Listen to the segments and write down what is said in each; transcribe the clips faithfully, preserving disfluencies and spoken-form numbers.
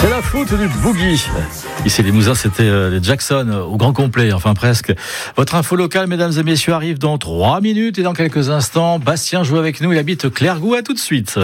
C'est la faute du boogie. Ici, Limousin, c'était euh, les Jackson euh, au grand complet, enfin presque. Votre info locale, mesdames et messieurs, arrive dans trois minutes et dans quelques instants. Bastien joue avec nous, il habite Clairgou. À tout de suite.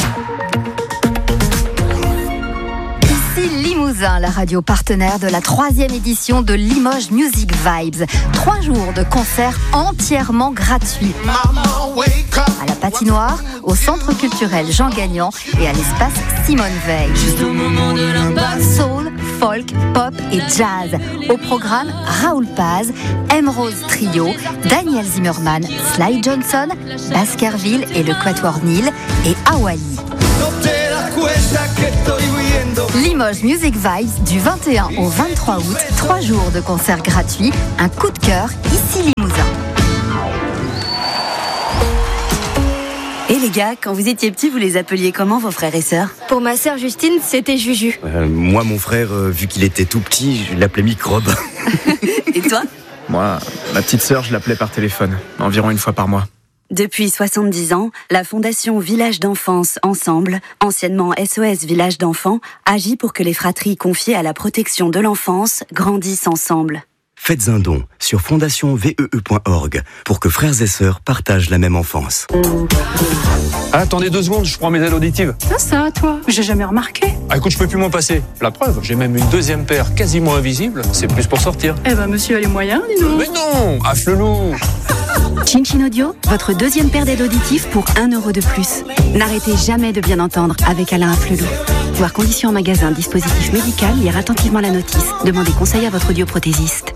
Limousin, la radio partenaire de la troisième édition de Limoges Music Vibes. Trois jours de concerts entièrement gratuits. À la patinoire, au centre culturel Jean Gagnant et à l'espace Simone Veil. Soul, folk, pop et jazz. Au programme, Raoul Paz, M. Rose Trio, Daniel Zimmerman, Sly Johnson, Baskerville et le Quatuor Nil et Hawaii. Limoges Music Vibes du vingt et un au vingt-trois août, trois jours de concerts gratuits, un coup de cœur ici Limousin. Et les gars, quand vous étiez petits, vous les appeliez comment vos frères et sœurs ? Pour ma sœur Justine, c'était Juju. Euh, moi, mon frère, euh, vu qu'il était tout petit, je l'appelais Microbe. Et toi ? Moi, ma petite sœur, je l'appelais par téléphone, environ une fois par mois. Depuis soixante-dix ans, la Fondation Village d'Enfance Ensemble, anciennement S O S Village d'Enfants, agit pour que les fratries confiées à la protection de l'enfance grandissent ensemble. Faites un don sur fondation vee point org pour que frères et sœurs partagent la même enfance. Ah, attendez deux secondes, je prends mes aides auditives. Ah ça, toi, j'ai jamais remarqué. Ah écoute, je peux plus m'en passer. La preuve, j'ai même une deuxième paire quasiment invisible. C'est plus pour sortir. Eh ben, monsieur a les moyens, dis donc. Mais non, à Flelou. Chin Chin Audio, votre deuxième paire d'aides auditives pour un euro de plus. N'arrêtez jamais de bien entendre avec Alain Afflelou. Voir conditions en magasin, dispositif médical, lire attentivement la notice. Demandez conseil à votre audioprothésiste.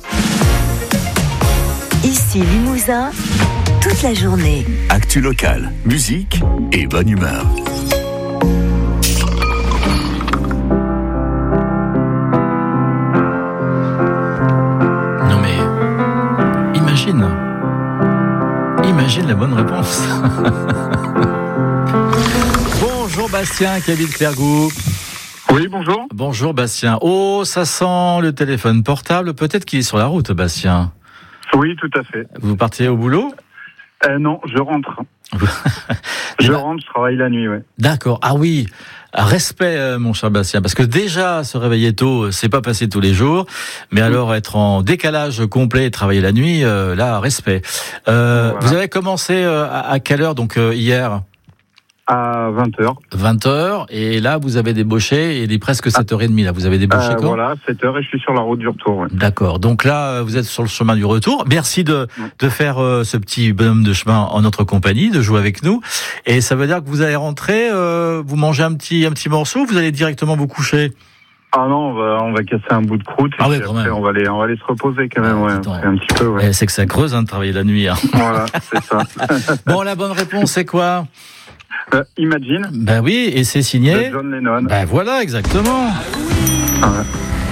Ici Limousin, toute la journée. Actu locale, musique et bonne humeur. Non mais, imagine. Imagine la bonne réponse. Bonjour Bastien qui habite Clairgou. Oui, bonjour. Bonjour Bastien. Oh, ça sent le téléphone portable. Peut-être qu'il est sur la route, Bastien. Oui, tout à fait. Vous partez au boulot ? euh, Non, je rentre. je là... rentre, je travaille la nuit, oui. D'accord. Ah oui. Respect, euh, mon cher Bastien, parce que déjà se réveiller tôt, c'est pas passé tous les jours, mais alors être en décalage complet et travailler la nuit, euh, là, respect. Euh, voilà. Vous avez commencé euh, à, à quelle heure, donc euh, hier ? À vingt heures. vingt heures, et là vous avez débauché, et il est presque sept heures trente là, vous avez débauché euh, quand ? Voilà, sept heures et je suis sur la route du retour. Ouais. D'accord, donc là vous êtes sur le chemin du retour. Merci de, de faire euh, ce petit bonhomme de chemin en notre compagnie, de jouer avec nous. Et ça veut dire que vous allez rentrer, euh, vous mangez un petit, un petit morceau, vous allez directement vous coucher ? Ah non, on va, on va casser un bout de croûte et ah puis ouais, après on va aller, on va aller se reposer quand même, ouais, un petit peu. Ouais. Eh, c'est que ça creuse hein, de travailler la nuit. Hein. Voilà, c'est ça. Bon, la bonne réponse c'est quoi ? Euh, Imagine. Ben oui, et c'est signé de John Lennon. Ben voilà, exactement. Ah ouais.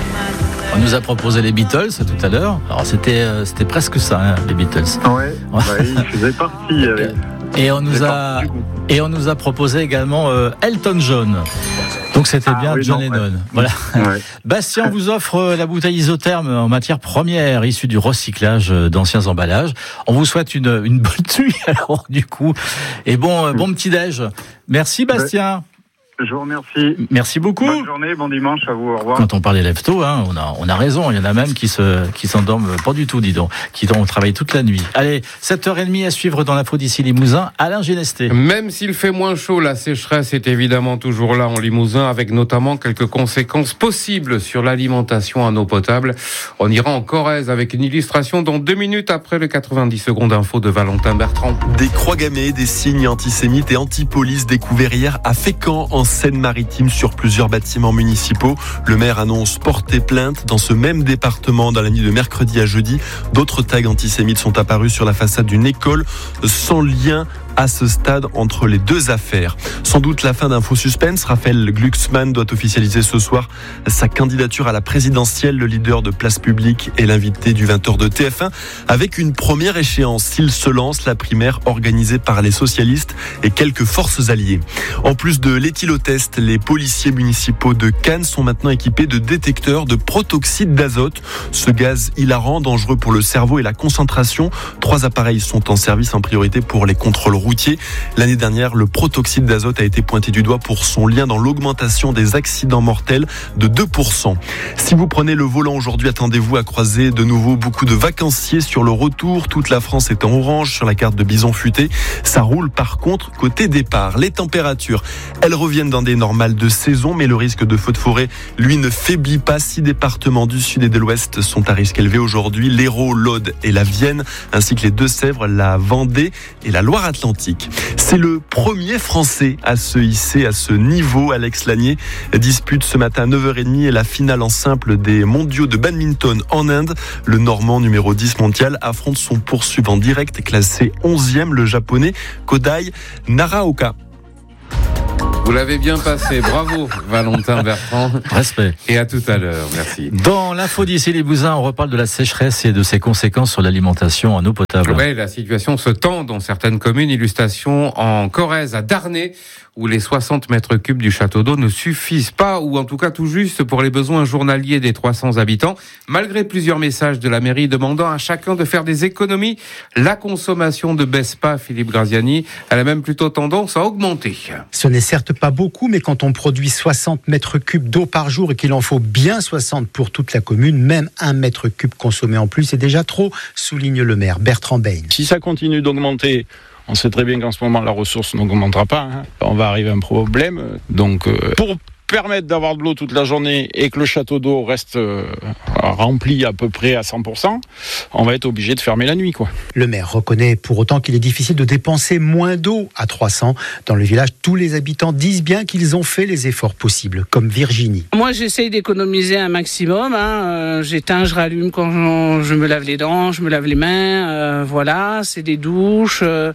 On nous a proposé les Beatles tout à l'heure. Alors c'était euh, c'était presque ça, hein, les Beatles. Ouais. Ouais, il faisait partie. Avec... Et on nous a et on nous a proposé également euh, Elton John. Donc c'était ah, bien oui, John non, Lennon. Ouais. Voilà. Ouais. Bastien vous offre la bouteille isotherme en matière première issue du recyclage d'anciens emballages. On vous souhaite une une bonne nuit alors du coup. Et bon bon petit déj. Merci Bastien. Ouais. Je vous remercie. Merci beaucoup. Bonne journée, bon dimanche à vous. Au revoir. Quand on parle des lève-tôt, hein, on a, on a raison. Il y en a même qui se, qui s'endorment pas du tout, dis donc. Qui ont travaillé toute la nuit. Allez, sept heures trente à suivre dans l'info d'ici Limousin. Alain Genesté. Même s'il fait moins chaud, la sécheresse est évidemment toujours là en Limousin, avec notamment quelques conséquences possibles sur l'alimentation en eau potable. On ira en Corrèze avec une illustration dans deux minutes après le quatre-vingt-dix secondes info de Valentin Bertrand. Des croix gammées, des signes antisémites et anti-police découverts hier à Fécamp, en Seine-Maritime, sur plusieurs bâtiments municipaux. Le maire annonce porter plainte. Dans ce même département, dans la nuit de mercredi à jeudi, d'autres tags antisémites sont apparus sur la façade d'une école, sans lien à ce stade entre les deux affaires. Sans doute la fin d'un faux suspense. Raphaël Glucksmann doit officialiser ce soir sa candidature à la présidentielle. Le leader de Place Publique est l'invité du vingt heures de T F un, avec une première échéance s'il se lance, la primaire organisée par les socialistes et quelques forces alliées. En plus de l'éthylotest, les policiers municipaux de Cannes sont maintenant équipés de détecteurs de protoxyde d'azote. Ce gaz hilarant, dangereux pour le cerveau et la concentration. Trois appareils sont en service en priorité pour les contrôles routiers. L'année dernière, le protoxyde d'azote a été pointé du doigt pour son lien dans l'augmentation des accidents mortels de deux pour cent. Si vous prenez le volant aujourd'hui, attendez-vous à croiser de nouveau beaucoup de vacanciers sur le retour. Toute la France est en orange sur la carte de Bison Futé. Ça roule par contre côté départ. Les températures, elles reviennent dans des normales de saison, mais le risque de feu de forêt, lui, ne faiblit pas. Six départements du sud et de l'ouest sont à risque élevé aujourd'hui. L'Hérault, l'Aude et la Vienne, ainsi que les Deux-Sèvres, la Vendée et la Loire-Atlantique. C'est le premier Français à se hisser à ce niveau. Alex Lanier dispute ce matin à neuf heures trente la finale en simple des mondiaux de badminton en Inde. Le Normand numéro dix mondial affronte son poursuivant direct classé onzième, le japonais Kodai Naraoka. Vous l'avez bien passé, bravo Valentin Bertrand. Respect. Et à tout à l'heure, merci. Dans l'info d'ici les Bouzins, on reparle de la sécheresse et de ses conséquences sur l'alimentation en eau potable. Oui, la situation se tend dans certaines communes. Illustration en Corrèze, à Darney, où les soixante mètres cubes du château d'eau ne suffisent pas, ou en tout cas tout juste pour les besoins journaliers des trois cents habitants. Malgré plusieurs messages de la mairie demandant à chacun de faire des économies, la consommation ne baisse pas, Philippe Graziani. Elle a même plutôt tendance à augmenter. Ce n'est certes pas beaucoup, mais quand on produit soixante mètres cubes d'eau par jour et qu'il en faut bien soixante pour toute la commune, même un mètre cube consommé en plus est déjà trop, souligne le maire Bertrand Bain. Si ça continue d'augmenter, on sait très bien qu'en ce moment la ressource n'augmentera pas, hein. On va arriver à un problème. Donc euh, pour permettre d'avoir de l'eau toute la journée et que le château d'eau reste euh, rempli à peu près à cent pour cent, on va être obligé de fermer la nuit, quoi. Le maire reconnaît pour autant qu'il est difficile de dépenser moins d'eau à trois cents. Dans le village, tous les habitants disent bien qu'ils ont fait les efforts possibles, comme Virginie. Moi, j'essaye d'économiser un maximum. Hein. Euh, j'éteins, je rallume quand je, je me lave les dents, je me lave les mains. Euh, voilà, c'est des douches. Euh,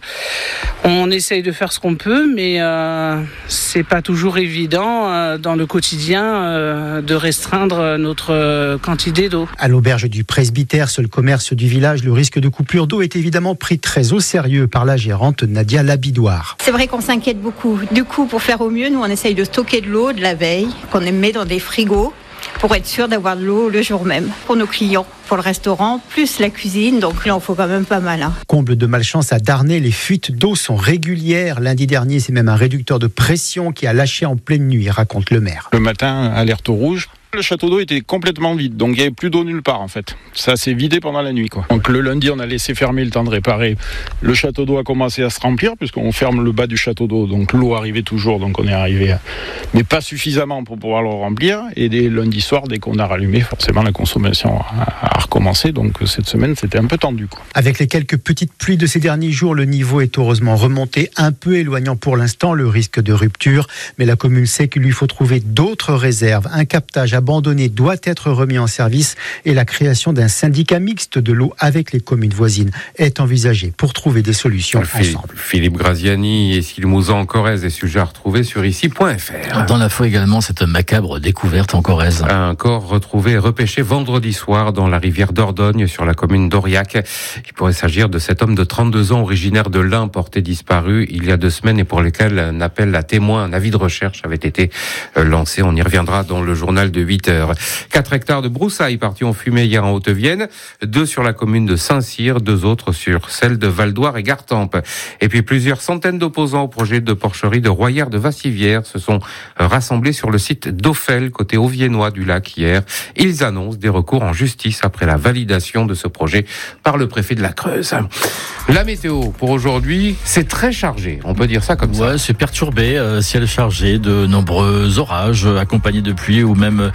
on essaye de faire ce qu'on peut, mais euh, c'est pas toujours évident euh, dans le quotidien euh, de restreindre notre euh, quantité d'eau. À l'auberge du presbytère, seul commerce du village, le risque de coupure d'eau est évidemment pris très au sérieux par la gérante Nadia Labidoire. C'est vrai qu'on s'inquiète beaucoup. Du coup, pour faire au mieux, nous on essaye de stocker de l'eau de la veille, qu'on met dans des frigos, pour être sûr d'avoir de l'eau le jour même pour nos clients, pour le restaurant, plus la cuisine, donc là, il en faut quand même pas mal. Hein. Comble de malchance à Darney, les fuites d'eau sont régulières. Lundi dernier, c'est même un réducteur de pression qui a lâché en pleine nuit, raconte le maire. Le matin, alerte au rouge. Le château d'eau était complètement vide, donc il n'y avait plus d'eau nulle part en fait. Ça s'est vidé pendant la nuit, quoi. Donc le lundi, on a laissé fermer le temps de réparer. Le château d'eau a commencé à se remplir puisqu'on ferme le bas du château d'eau, donc l'eau arrivait toujours, donc on est arrivé, à... mais pas suffisamment pour pouvoir le remplir. Et dès lundi soir, dès qu'on a rallumé, forcément la consommation a, a recommencé. Donc cette semaine, c'était un peu tendu, quoi. Avec les quelques petites pluies de ces derniers jours, le niveau est heureusement remonté, un peu éloignant pour l'instant le risque de rupture. Mais la commune sait qu'il lui faut trouver d'autres réserves. Un captage abandonné doit être remis en service et la création d'un syndicat mixte de l'eau avec les communes voisines est envisagée pour trouver des solutions Philippe, ensemble. Philippe Graziani et Cyril Mouzan en Corrèze, des sujets à retrouver sur ici point f r. Dans l'info également, cette macabre découverte en Corrèze. Un corps retrouvé et repêché vendredi soir dans la rivière d'Ordogne sur la commune d'Aurillac. Il pourrait s'agir de cet homme de trente-deux ans originaire de l'Ain porté disparu il y a deux semaines et pour lequel un appel à témoins, un avis de recherche avait été lancé. On y reviendra dans le journal de huit heures. quatre hectares de broussailles partis en fumée hier en Haute-Vienne, deux sur la commune de Saint-Cyr, deux autres sur celle de Val-d'Oire et Gartempe. Et puis plusieurs centaines d'opposants au projet de porcherie de Royère de Vassivière se sont rassemblés sur le site d'Offel, côté Auviennois du lac hier. Ils annoncent des recours en justice après la validation de ce projet par le préfet de la Creuse. La météo pour aujourd'hui, c'est très chargé, on peut dire ça comme ça. Ouais, c'est perturbé, euh, ciel chargé, de nombreux orages accompagnés de pluie ou même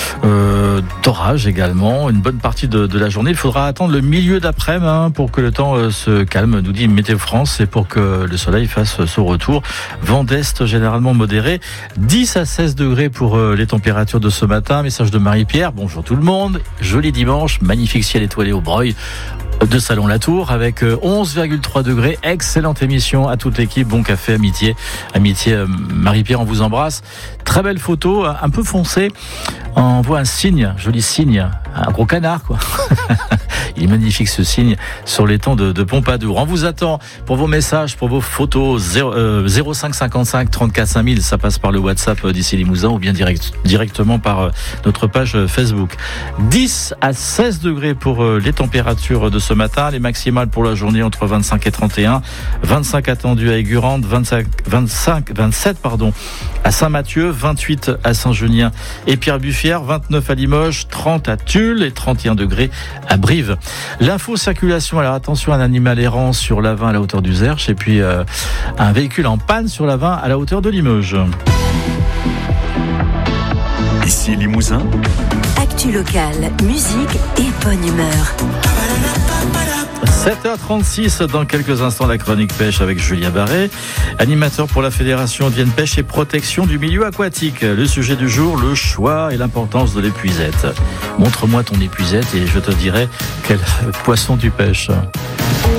euh, d'orages également. Une bonne partie de, de la journée. Il faudra attendre le milieu d'après-midi hein, pour que le temps euh, se calme, nous dit Météo France, et pour que le soleil fasse son retour. Vent d'est généralement modéré, dix à seize degrés pour euh, les températures de ce matin. Message de Marie-Pierre, bonjour tout le monde, joli dimanche, magnifique ciel étoilé au Breuil de Salon La Tour avec onze virgule trois degrés. Excellente émission à toute l'équipe. Bon café, amitié. Amitié, Marie-Pierre, on vous embrasse. Très belle photo, un peu foncée. On voit un cygne, joli cygne. Un gros canard, quoi. Il est magnifique ce signe sur l'étang de, de Pompadour. On vous attend pour vos messages, pour vos photos zéro, euh, zéro cinq cinquante-cinq trente-quatre cinq mille. Ça passe par le WhatsApp d'ici Limousin ou bien direct, directement par euh, notre page Facebook. dix à seize degrés pour euh, les températures de ce matin. Les maximales pour la journée entre vingt-cinq et trente et un. vingt-cinq attendus à Aigurande, vingt-cinq, vingt-cinq, vingt-sept pardon, à Saint-Mathieu, vingt-huit à Saint-Genien et Pierre-Buffière, vingt-neuf à Limoges, trente à Tulle et trente et un degrés à Brive. L'info circulation, alors attention, un animal errant sur l'A vingt à la hauteur du Zerche et puis euh, un véhicule en panne sur l'A vingt à la hauteur de Limoges. Ici Limousin. Actu locale, musique et bonne humeur. sept heures trente-six, dans quelques instants, la chronique pêche avec Julien Barré, animateur pour la Fédération Vienne Pêche et Protection du milieu aquatique. Le sujet du jour, le choix et l'importance de l'épuisette. Montre-moi ton épuisette et je te dirai quel poisson tu pêches.